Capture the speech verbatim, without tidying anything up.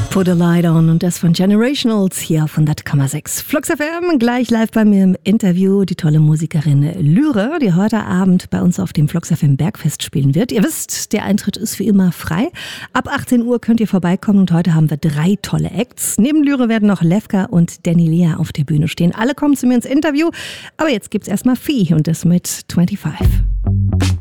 Put a Light On und das von Generationals hier auf hundert Komma sechs. Flux F M, gleich live bei mir im Interview die tolle Musikerin Lyra, die heute Abend bei uns auf dem Flux F M Bergfest spielen wird. Ihr wisst, der Eintritt ist wie immer frei. Ab achtzehn Uhr könnt ihr vorbeikommen und heute haben wir drei tolle Acts. Neben Lyra werden noch Levka und Danny Lea auf der Bühne stehen. Alle kommen zu mir ins Interview, aber jetzt gibt's erstmal Vieh und das mit fünfundzwanzig.